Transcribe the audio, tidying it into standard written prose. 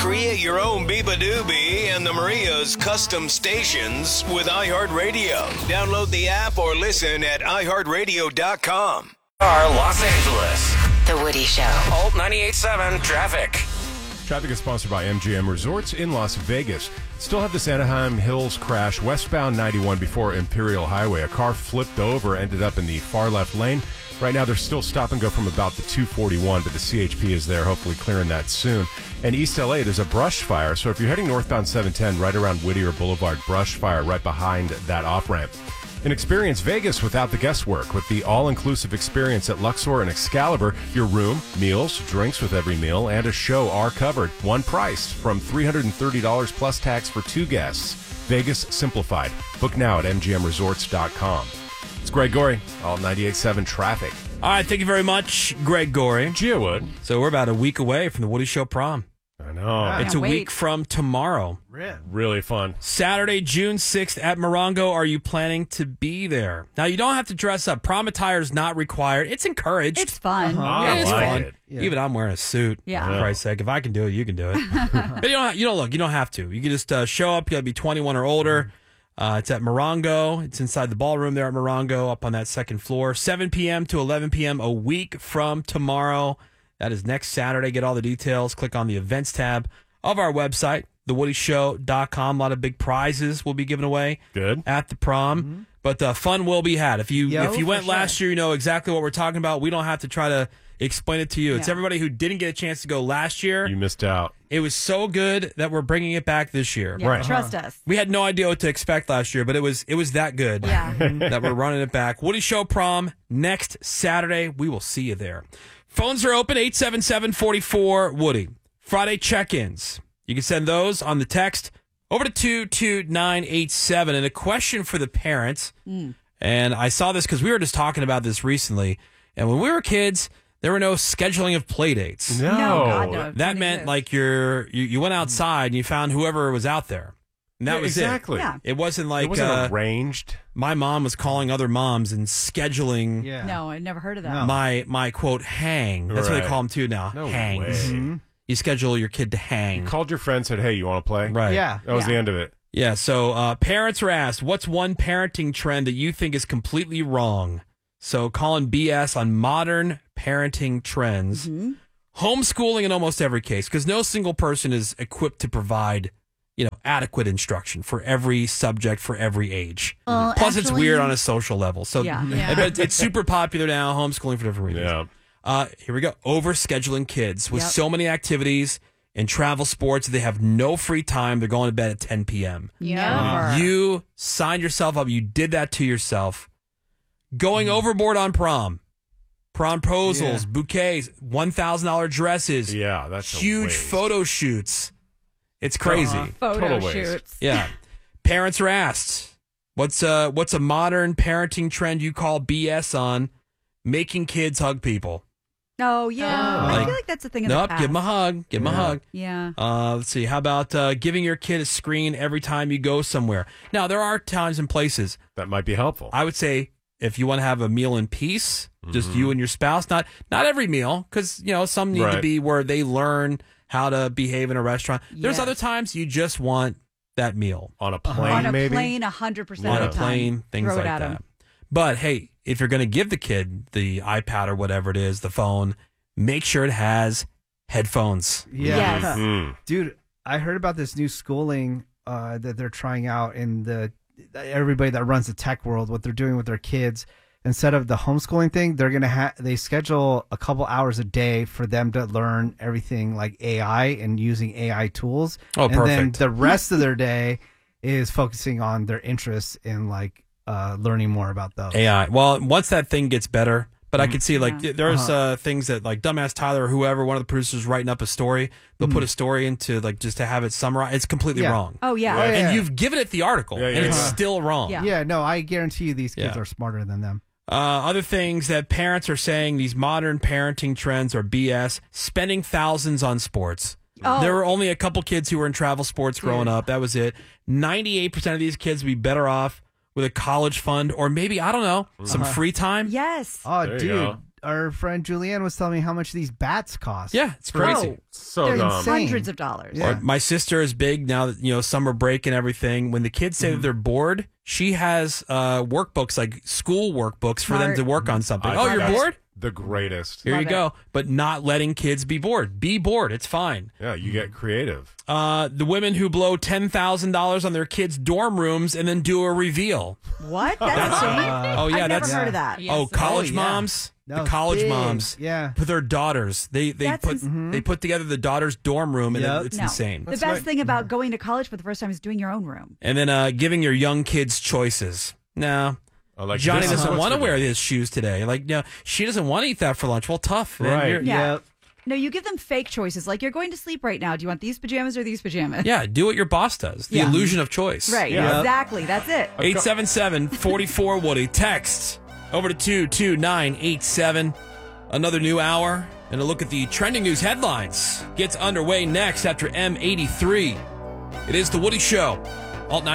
Create your own Biba Doobie and the Maria's custom stations with iHeartRadio. Download the app or listen at iHeartRadio.com. Los Angeles. The Woody Show. Alt 98.7 traffic. Traffic is sponsored by MGM Resorts in Las Vegas. Still have this Anaheim Hills crash westbound 91 before Imperial Highway. A car flipped over, ended up in the far left lane. Right now, they're still stop and go from about the 241, but the CHP is there, hopefully clearing that soon. And East LA, there's a brush fire. So if you're heading northbound 710, right around Whittier Boulevard, brush fire right behind that off-ramp. And experience Vegas without the guesswork with the all-inclusive experience at Luxor and Excalibur. Your room, meals, drinks with every meal, and a show are covered. One price from $330 plus tax for 2 guests. Vegas simplified. Book now at mgmresorts.com. It's Greg Gorey, Alt 98.7 traffic. All right, thank you very much, Greg Gorey. Gee, Wood. So we're about a week away from the Woody Show prom. I know. It's a week from tomorrow. Really fun. Saturday, June 6th at Morongo. Are you planning to be there? Now, you don't have to dress up. Prom attire is not required. It's encouraged. It's fun. Yeah, it's like fun. it. Yeah. Even I'm wearing a suit. Yeah. For Christ's sake. If I can do it, you can do it. But you don't have to. You can just show up. You got to be 21 or older. It's at Morongo. It's inside the ballroom there at Morongo up on that second floor. 7 p.m. to 11 p.m. a week from tomorrow. That is next Saturday. Get all the details. Click on the events tab of our website, thewoodyshow.com. A lot of big prizes will be given away at the prom. But fun will be had. If you went last year, you know exactly what we're talking about. We don't have to try to explain it to you. It's everybody who didn't get a chance to go last year. You missed out. It was so good that we're bringing it back this year. Yeah, Right. trust us. We had no idea what to expect last year, but it was that good that we're running it back. Woody Show prom next Saturday. We will see you there. Phones are open, 877-44-WOODY. Friday check-ins. You can send those on the text over to 22987. And a question for the parents. And I saw this because we were just talking about this recently. And when we were kids, there were no scheduling of play dates. No, God, no. That Doesn't meant exist. like you went outside and you found whoever was out there. And that was exactly. Yeah. it. It wasn't like It wasn't arranged. my mom was calling other moms and scheduling No, I've never heard of that. my quote hang. That's what they Right. call them too now. No Hangs. way. You schedule your kid to hang. You called your friend, said, hey, you want to play? Right. Yeah. That was the end of it. Yeah. So parents are asked, what's one parenting trend that you think is completely wrong? So calling BS on modern parenting trends. Homeschooling in almost every case, because no single person is equipped to provide, adequate instruction for every subject for every age. Plus, it's weird on a social level. So but it's super popular now, homeschooling for different reasons. Yeah. Here we go. Overscheduling kids with so many activities and travel sports. They have no free time. They're going to bed at 10 p.m. Never. You signed yourself up. You did that to yourself. Going overboard on prom. Promposals, bouquets, $1,000 dresses. Yeah, that's a huge waste. photo shoots. It's crazy. Photo Total waste. shoots. Yeah. Parents are asked, what's a modern parenting trend you call BS on? Making kids hug people. Oh, yeah. I feel like that's a thing in the Nope, past. give them a hug. Give them a hug. Yeah. Let's see. How about giving your kid a screen every time you go somewhere? Now, there are times and places. That might be helpful. I would say if you want to have a meal in peace, just you and your spouse, not every meal, because, some need to be where they learn how to behave in a restaurant. There's other times you just want that meal. On a plane, On a maybe? plane, 100% of the On time. a plane, things Throw it like at that. 'em. But hey, if you're going to give the kid the iPad or whatever it is, the phone, make sure it has headphones. Yeah. Yes. Dude, I heard about this new schooling that they're trying out in everybody that runs the tech world, what they're doing with their kids. Instead of the homeschooling thing, they're going to they schedule a couple hours a day for them to learn everything like AI and using AI tools. Oh, and then perfect. the rest of their day is focusing on their interests in like learning more about those. AI. Well, once that thing gets better, but I could see like there's things that like Dumbass Tyler or whoever, one of the producers writing up a story, they'll put a story into like just to have it summarized. It's completely wrong. Oh, yeah. Oh, yeah. And you've given it the article, and it's still wrong. Yeah. Yeah, no, I guarantee you these kids Yeah. are smarter than them. Other things that parents are saying, these modern parenting trends are BS. Spending thousands on sports. Oh. There were only a couple kids who were in travel sports growing up. That was it. 98% of these kids would be better off with a college fund or maybe, I don't know, some free time. Yes. Oh, There you dude. go. our friend Julianne was telling me how much these bats cost. Yeah, it's crazy. So They're dumb. insane. hundreds of dollars. Yeah. Or my sister is big now that, summer break and everything. When the kids say that they're bored, she has workbooks, like school workbooks for them Smart. to work on something. I Oh, think you're that's bored? The greatest. Here Love you it. go. But not letting kids be bored. Be bored. It's fine. Yeah, you get creative. The women who blow $10,000 on their kids' dorm rooms and then do a reveal. What? That's insane. Oh, yeah, I've that's never heard of that. Oh, college yeah. moms. That The was college big. moms. Yeah. For their daughters. They That's put they put together the daughter's dorm room, and Yep. it's No. insane. The best thing about going to college for the first time is doing your own room. And then giving your young kids choices. No. Like, Johnny this is doesn't what's want to for wear dinner. his shoes today. Like, she doesn't want to eat that for lunch. Well, tough. man. Right. You're- Yeah. Yep. No, you give them fake choices. Like, you're going to sleep right now. Do you want these pajamas or these pajamas? Yeah, do what your boss does. The Yeah. illusion of choice. Right. Yeah. Exactly. That's it. 877-44-WOODY. Text over to 22987. Another new hour and a look at the trending news headlines gets underway next after M83. It is The Woody Show. Alt